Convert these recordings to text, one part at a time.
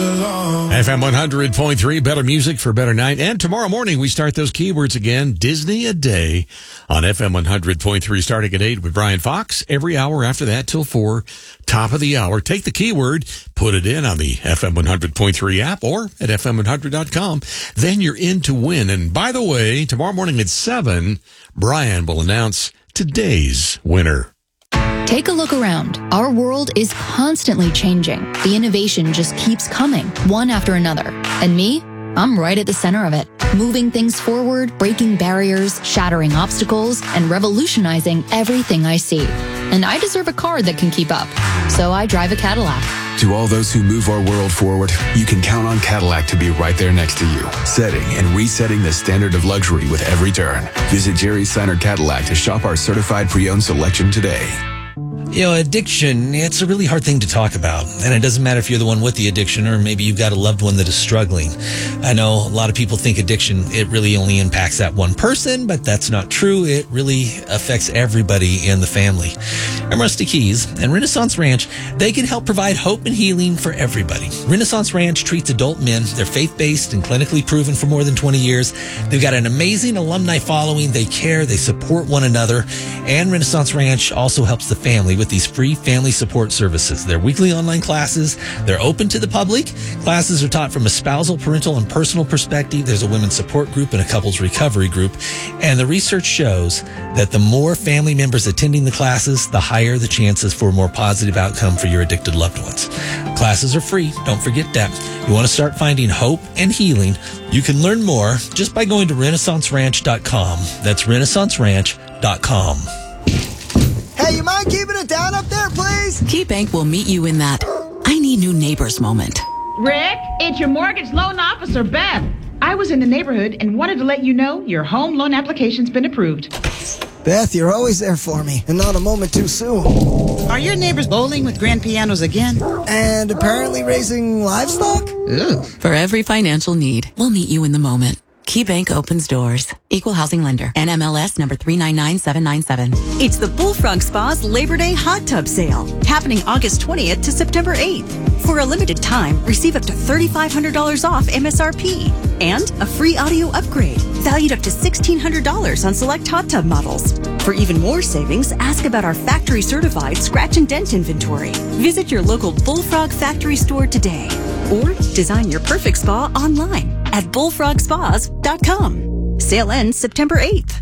FM 100.3, better music for a better night. And tomorrow morning, we start those keywords again. Disney a day on FM 100.3, starting at 8 with Brian Fox. Every hour after that till 4, top of the hour. Take the keyword, put it in on the FM 100.3 app or at FM100.com. Then you're in to win. And by the way, tomorrow morning at 7, Brian will announce today's winner. Take a look around. Our world is constantly changing. The innovation just keeps coming, one after another. And me, I'm right at the center of it. Moving things forward, breaking barriers, shattering obstacles, and revolutionizing everything I see. And I deserve a car that can keep up. So I drive a Cadillac. To all those who move our world forward, you can count on Cadillac to be right there next to you, setting and resetting the standard of luxury with every turn. Visit Jerry Seiner Cadillac to shop our certified pre-owned selection today. You know, addiction, it's a really hard thing to talk about. And it doesn't matter if you're the one with the addiction or maybe you've got a loved one that is struggling. I know a lot of people think addiction, it really only impacts that one person, but that's not true. It really affects everybody in the family. I'm Rusty Keys, and Renaissance Ranch, they can help provide hope and healing for everybody. Renaissance Ranch treats adult men. They're faith-based and clinically proven for more than 20 years. They've got an amazing alumni following. They care, they support one another. And Renaissance Ranch also helps the family with these free family support services. They're weekly online classes. They're open to the public. Classes are taught from a spousal, parental, and personal perspective. There's a women's support group and a couples recovery group. And the research shows that the more family members attending the classes, the higher the chances for a more positive outcome for your addicted loved ones. Classes are free. Don't forget that. You want to start finding hope and healing. You can learn more just by going to renaissanceranch.com. That's renaissanceranch.com. Hey, you mind keeping it down up there, please? KeyBank will meet you in that I need new neighbors moment. Rick, it's your mortgage loan officer, Beth. I was in the neighborhood and wanted to let you know your home loan application's been approved. Beth, you're always there for me, and not a moment too soon. Are your neighbors bowling with grand pianos again? And apparently raising livestock? Ooh. For every financial need, we'll meet you in the moment. KeyBank opens doors. Equal housing lender. NMLS number 399797. It's the Bullfrog Spa's Labor Day Hot Tub Sale, happening August 20th to September 8th. For a limited time, receive up to $3,500 off MSRP and a free audio upgrade valued up to $1,600 on select hot tub models. For even more savings, ask about our factory-certified scratch and dent inventory. Visit your local Bullfrog factory store today or design your perfect spa online at bullfrogspas.com. Sale ends September 8th.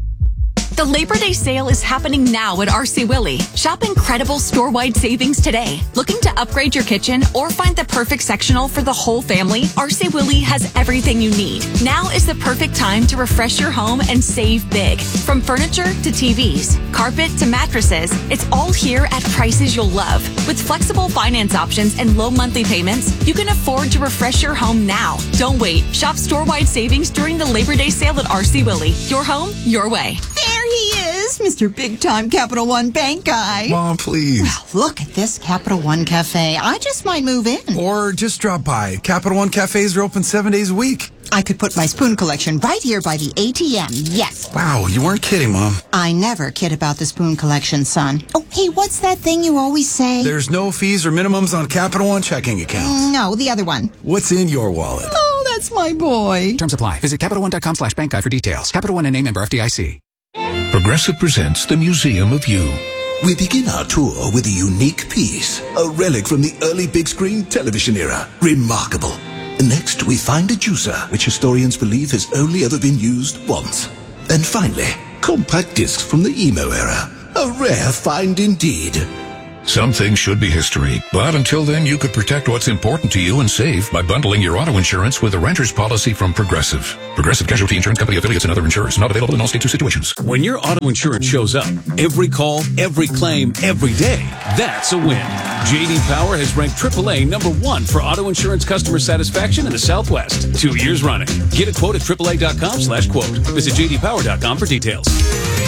The Labor Day sale is happening now at RC Willey. Shop incredible store-wide savings today. Looking to upgrade your kitchen or find the perfect sectional for the whole family? RC Willey has everything you need. Now is the perfect time to refresh your home and save big. From furniture to TVs, carpet to mattresses, it's all here at prices you'll love. With flexible finance options and low monthly payments, you can afford to refresh your home now. Don't wait. Shop store-wide savings during the Labor Day sale at RC Willey. Your home, your way. There he is, Mr. Big Time Capital One Bank guy. Mom, please. Well, look at this Capital One Cafe. I just might move in. Or just drop by. Capital One Cafes are open 7 days a week. I could put my spoon collection right here by the ATM, yes. Wow, you weren't kidding, Mom. I never kid about the spoon collection, son. Oh, hey, what's that thing you always say? There's no fees or minimums on Capital One checking accounts. No, the other one. What's in your wallet? Oh, that's my boy. Terms apply. Visit CapitalOne.com/bank guide for details. Capital One and a member FDIC. Progressive presents the Museum of You. We begin our tour with a unique piece, a relic from the early big screen television era. Remarkable. Next, we find a juicer, which historians believe has only ever been used once. And finally, compact discs from the emo era. A rare find indeed. Some things should be history, but until then you could protect what's important to you and save by bundling your auto insurance with a renter's policy from Progressive. Progressive Casualty Insurance Company affiliates and other insurers. Not available in all states or situations. When your auto insurance shows up, every call, every claim, every day, that's a win. J.D. Power has ranked AAA #1 for auto insurance customer satisfaction in the Southwest. 2 years running. Get a quote at AAA.com/quote. Visit JDPower.com for details.